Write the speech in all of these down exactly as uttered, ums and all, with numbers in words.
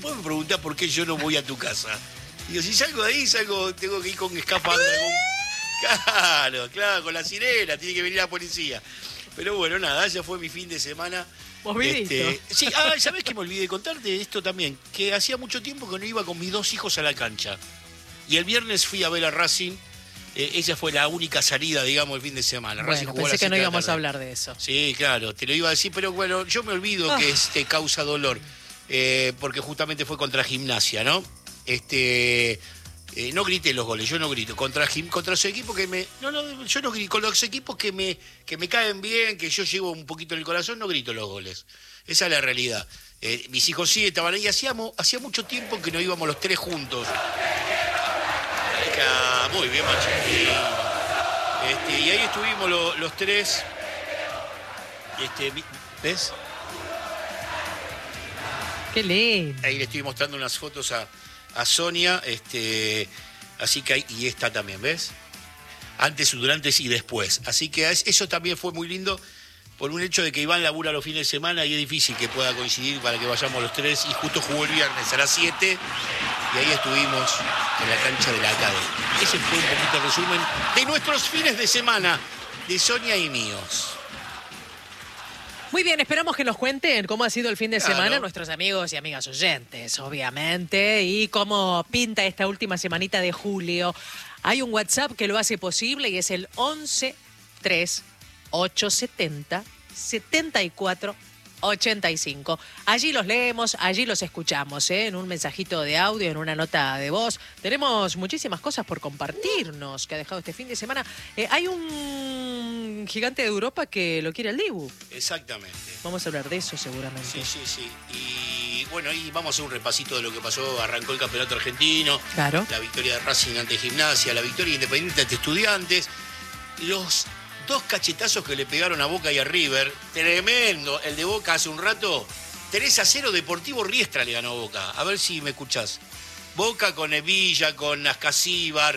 vos me preguntás por qué yo no voy a tu casa. Digo, si salgo de ahí, salgo, tengo que ir con escafandra. Con... Claro, claro, con la sirena, tiene que venir la policía. Pero bueno, nada, ya fue mi fin de semana. Este, sí, ah, ¿sabés qué me olvidé de contarte esto también? Que hacía mucho tiempo que no iba con mis dos hijos a la cancha. Y el viernes fui a ver a Racing. Eh, ella fue la única salida, digamos, el fin de semana. Bueno, Racing jugó pensé a que no íbamos tarde. a hablar de eso. Sí, claro, te lo iba a decir, pero bueno, yo me olvido ah. que este causa dolor. Eh, porque justamente fue contra Gimnasia, ¿no? Este... Eh, no grité los goles, yo no grito. Contra, contra su equipo que me. No, no, yo no grito. Con los equipos que me, que me caen bien, que yo llevo un poquito en el corazón, no grito los goles. Esa es la realidad. Eh, mis hijos sí estaban ahí. Hacíamos, hacía mucho tiempo que no íbamos los tres juntos. Muy bien, Machín. Este, y ahí estuvimos lo, los tres. Este, ¿ves? Qué lindo. Ahí le estoy mostrando unas fotos a. a Sonia, este, así que hay, y esta también, ¿ves? Antes, durante y después. Así que eso también fue muy lindo por un hecho de que Iván labura los fines de semana y es difícil que pueda coincidir para que vayamos los tres. Y justo jugó el viernes a las siete y ahí estuvimos en la cancha de la academia. Ese fue un poquito el resumen de nuestros fines de semana, de Sonia y míos. Muy bien, esperamos que nos cuenten cómo ha sido el fin de claro. semana nuestros amigos y amigas oyentes, obviamente, y cómo pinta esta última semanita de julio. Hay un WhatsApp que lo hace posible y es el once tres ochocientos setenta setenta y cuatro ochenta y cinco. Allí los leemos, allí los escuchamos, ¿eh? En un mensajito de audio, en una nota de voz. Tenemos muchísimas cosas por compartirnos que ha dejado este fin de semana. Eh, hay un gigante de Europa que lo quiere al Dibu. Exactamente. Vamos a hablar de eso seguramente. Sí, sí, sí. Y bueno, ahí vamos a hacer un repasito de lo que pasó. Arrancó el campeonato argentino. Claro. La victoria de Racing ante Gimnasia, la victoria Independiente ante Estudiantes. Los dos cachetazos que le pegaron a Boca y a River. Tremendo. El de Boca hace un rato. tres a cero Deportivo Riestra le ganó a Boca. A ver si me escuchás. Boca con Evilla, con Ascasíbar,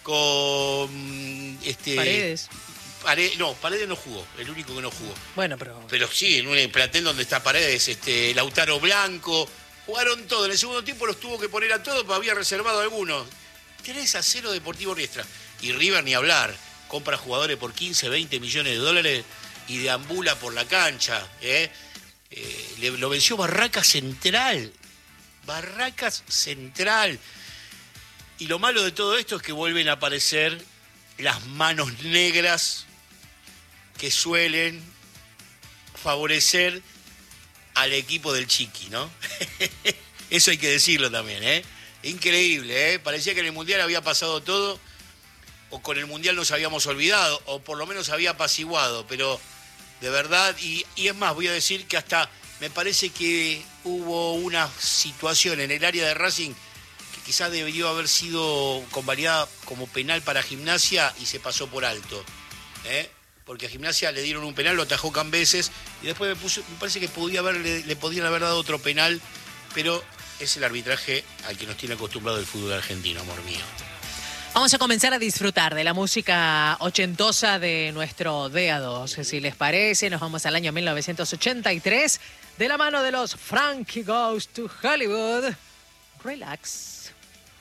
con... este Paredes. Paredes. No, Paredes no jugó. El único que no jugó. Bueno, pero... Pero sí, en un plantel donde está Paredes, este, Lautaro Blanco. Jugaron todo. En el segundo tiempo los tuvo que poner a todos, pero había reservado algunos. tres a cero Deportivo Riestra. Y River ni hablar. Compra jugadores por quince, veinte millones de dólares y deambula por la cancha. ¿eh? Eh, le, lo venció Barracas Central. Barracas Central. Y lo malo de todo esto es que vuelven a aparecer las manos negras que suelen favorecer al equipo del Chiqui, ¿no? Eso hay que decirlo también, ¿eh? Increíble, ¿eh? Parecía que en el Mundial había pasado todo, o con el Mundial nos habíamos olvidado, o por lo menos había apaciguado, pero de verdad, y, y es más, voy a decir que hasta me parece que hubo una situación en el área de Racing que quizás debió haber sido convalidada como penal para Gimnasia y se pasó por alto, ¿eh? Porque a Gimnasia le dieron un penal, lo atajó Cambeses, y después me, puso, me parece que podía haber, le, le podían haber dado otro penal, pero es el arbitraje al que nos tiene acostumbrado el fútbol argentino, amor mío. Vamos a comenzar a disfrutar de la música ochentosa de nuestro D A dos. Si les parece, nos vamos al año mil novecientos ochenta y tres de la mano de los Frankie Goes to Hollywood. Relax.